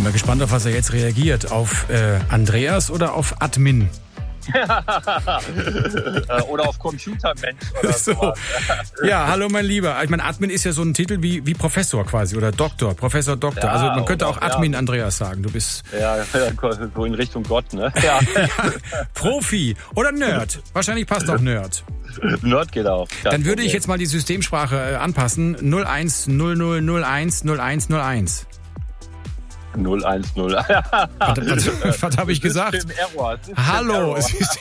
mal gespannt, auf was er jetzt reagiert. Auf Andreas oder auf Admin? Oder auf Computermensch oder so. Ja, hallo mein Lieber. Ich meine, Admin ist ja so ein Titel wie Professor quasi oder Doktor, Professor Doktor. Ja, also man könnte auch Admin Andreas sagen. Du bist so in Richtung Gott, ne? Ja. Profi oder Nerd. Wahrscheinlich passt auch Nerd. Nerd geht auch. Dann würde ich jetzt mal die Systemsprache anpassen. 0100010101. 010. Was habe ich gesagt? Hallo.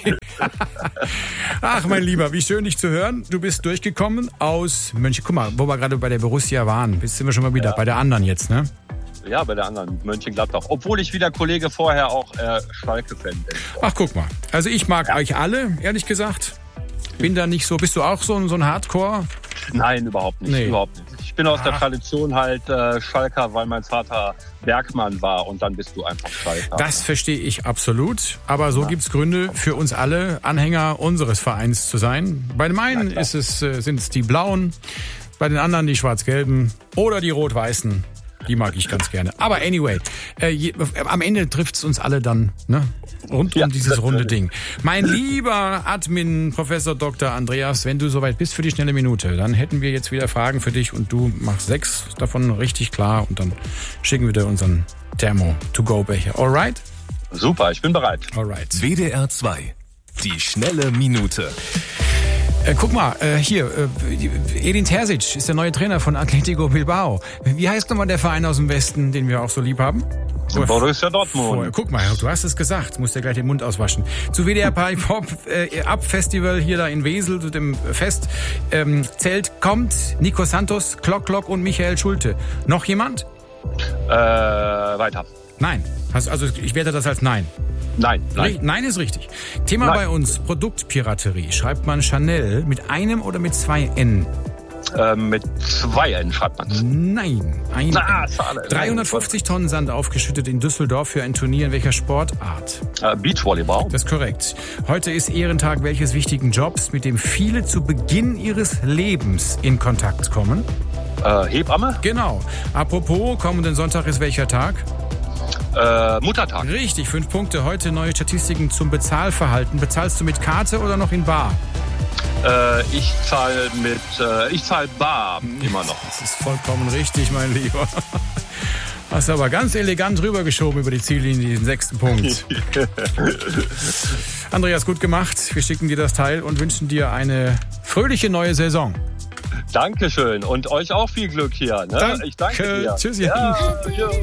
Ach, mein Lieber, wie schön, dich zu hören. Du bist durchgekommen aus Mönchen. Guck mal, wo wir gerade bei der Borussia waren. Jetzt sind wir schon mal wieder bei der anderen jetzt, ne? Ja, bei der anderen, Mönchengladbach. Obwohl ich wie der Kollege vorher auch Schalke-Fan bin. Ach, guck mal. Also ich mag euch alle, ehrlich gesagt. Bin da nicht so. Bist du auch so ein Hardcore? Nein, überhaupt nicht. Nee. Überhaupt nicht. Ich bin aus der Tradition halt Schalker, weil mein Vater Bergmann war und dann bist du einfach Schalker. Das verstehe ich absolut. Aber so gibt's Gründe für uns alle, Anhänger unseres Vereins zu sein. Bei dem einen sind es die Blauen, bei den anderen die Schwarz-Gelben oder die Rot-Weißen. Die mag ich ganz gerne. Aber anyway, am Ende trifft's uns alle dann, ne? Rund um dieses runde Ding. Mein lieber Admin, Professor Dr. Andreas, wenn du soweit bist für die schnelle Minute, dann hätten wir jetzt wieder Fragen für dich und du machst 6 davon richtig klar und dann schicken wir dir unseren Thermo-to-go-Becher. Alright? Super, ich bin bereit. Alright. WDR 2, die schnelle Minute. Guck mal, hier, Edin Terzic ist der neue Trainer von Atletico Bilbao. Wie heißt nochmal der Verein aus dem Westen, den wir auch so lieb haben? Borussia Dortmund. Guck mal, du hast es gesagt, musst ja gleich den Mund auswaschen. Zu WDR Pop Up Festival hier da in Wesel, zu dem Fest. Zelt kommt Nico Santos, Klock und Michael Schulte. Noch jemand? Weiter. Nein. Also ich werte das als Nein. Nein. Nein ist richtig. Thema bei uns, Produktpiraterie. Schreibt man Chanel mit einem oder mit 2 N? Mit 2 N schreibt man es. Nein, ein N. Schade. 350 Tonnen Sand aufgeschüttet in Düsseldorf für ein Turnier in welcher Sportart? Beachvolleyball. Das ist korrekt. Heute ist Ehrentag welches wichtigen Jobs, mit dem viele zu Beginn ihres Lebens in Kontakt kommen? Hebamme? Genau. Apropos, kommenden Sonntag ist welcher Tag? Muttertag. Richtig, 5 Punkte. Heute neue Statistiken zum Bezahlverhalten. Bezahlst du mit Karte oder noch in bar? Ich zahle bar immer noch. Das ist vollkommen richtig, mein Lieber. Hast aber ganz elegant rübergeschoben über die Ziellinie, den 6. Punkt. Andreas, gut gemacht. Wir schicken dir das Teil und wünschen dir eine fröhliche neue Saison. Dankeschön und euch auch viel Glück hier. Ne? Ich danke dir. Tschüss. Ja,